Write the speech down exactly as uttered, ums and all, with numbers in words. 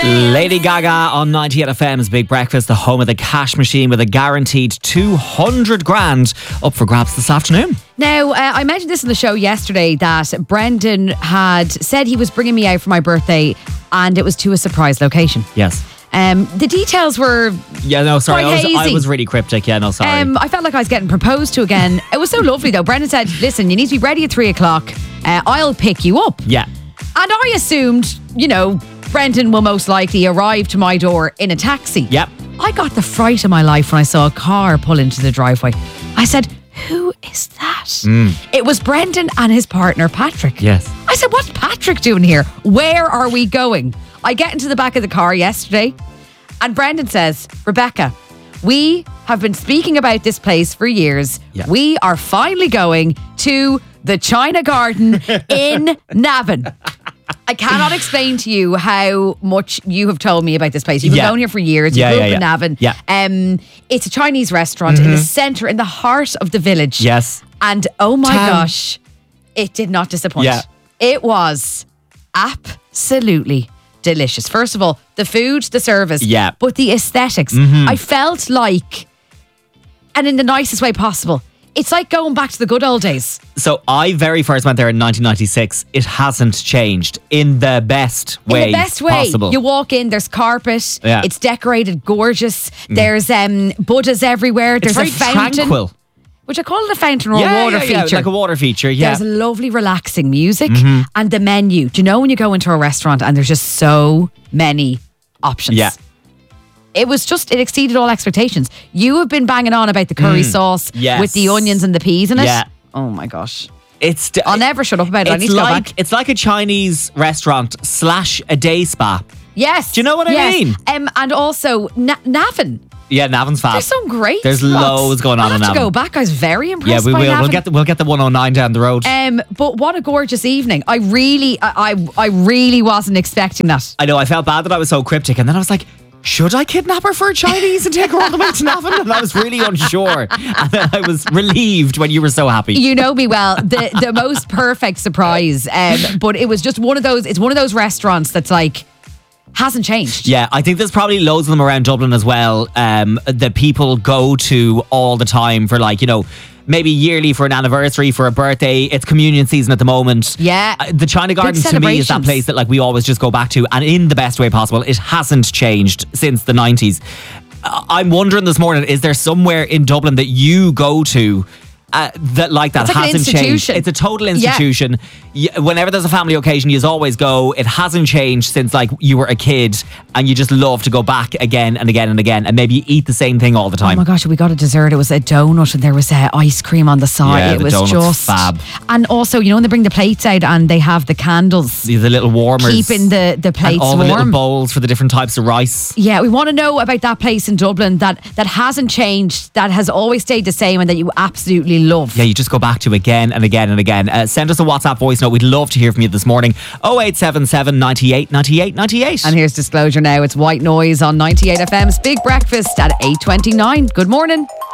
Lady Gaga on ninety-eight F M's Big Breakfast, the home of the cash machine with a guaranteed two hundred grand up for grabs this afternoon. Now, uh, I mentioned this on the show yesterday that Brendan had said he was bringing me out for my birthday and it was to a surprise location. Yes. Um, the details were Yeah, no, sorry. quite I was, I hazy. was really cryptic. Yeah, no, sorry. Um, I felt like I was getting proposed to again. It was so lovely though. Brendan said, listen, you need to be ready at three o'clock. Uh, I'll pick you up. yeah. And I assumed, you know, Brendan will most likely arrive to my door in a taxi. Yep. I got the fright of my life when I saw a car pull into the driveway. I said, who is that? Mm. It was Brendan and his partner, Patrick. Yes. I said, what's Patrick doing here? Where are we going? I get into the back of the car yesterday and Brendan says, Rebecca, we have been speaking about this place for years. Yeah. We are finally going to the China Garden in Navan. I cannot explain to you how much you have told me about this place. You've been Yeah. going here for years. You Yeah, grew yeah, up yeah. in Navan. Yeah. Um, it's a Chinese restaurant in the centre, in the heart of the village. Yes. And oh my Town. gosh, it did not disappoint. Yeah. It was absolutely delicious. First of all, the food, the service, Yeah. but the aesthetics. I felt like, and in the nicest way possible, it's like going back to the good old days. So I very first went there in nineteen ninety-six. It hasn't changed in the best way In the best way. possible. You walk in, there's carpet, Yeah. it's decorated gorgeous, there's um, Buddhas everywhere, it's there's very a fountain. tranquil. Would you call it a fountain or Yeah, a water yeah, yeah, feature? like a water feature, yeah. There's lovely relaxing music Mm-hmm. and the menu. Do you know when you go into a restaurant and there's just so many options? Yeah. It was just, it exceeded all expectations. You have been banging on about the curry sauce yes. with the onions and the peas in it. Yeah. Oh my gosh. It's d- I'll never shut up about it. I It's need to go like back. it's like a Chinese restaurant slash a day spa. Yes. Do you know what I yes. mean? Um, and also, Na- Navan. Yeah, Navan's fab. There's some great There's spots. loads going on I'll in have to Navan. go back. I was very Yeah, impressed we by will. Navan. We'll get the, we'll get the one oh nine down the road. Um, but what a gorgeous evening. I really, I, I, I really wasn't expecting that. I know, I felt bad that I was so cryptic, and then I was like, should I kidnap her for a Chinese and take her all the way to Navan? And I was really unsure. And then I was relieved when you were so happy. You know me well. The the most perfect surprise. Um, but it was just one of those. It's one of those restaurants that's like hasn't changed. Yeah, I think there's probably loads of them around Dublin as well um, that people go to all the time for, like, you know, maybe yearly for an anniversary, for a birthday. It's communion season at the moment. Yeah. Uh, the China Gardens to me is that celebrations. place that, like, we always just go back to, and in the best way possible. It hasn't changed since the nineties. Uh, I'm wondering this morning, is there somewhere in Dublin that you go to Uh, that like that It's like an hasn't changed? institution. It's a total institution. Yeah. Whenever there's a family occasion, you always go. It hasn't changed since, like, you were a kid, and you just love to go back again and again and again, and maybe eat the same thing all the Oh time. my gosh, we got a dessert. It was a donut and there was uh, ice cream on the side. Yeah, it the was donut's just fab. And also, you know, when they bring the plates out and they have the candles, the, the little warmers, keeping the, the and plates all the little warm. bowls for the different types of rice. Yeah, we want to know about that place in Dublin that, that hasn't changed, that has always stayed the same and that you absolutely love. Yeah, you just go back to again and again and again. Uh, send us a WhatsApp voice note. We'd love to hear from you this morning. oh eight seven seven, ninety-eight, ninety-eight, ninety-eight. And here's disclosure now. It's White Noise on ninety-eight F M's Big Breakfast at eight twenty-nine. Good morning.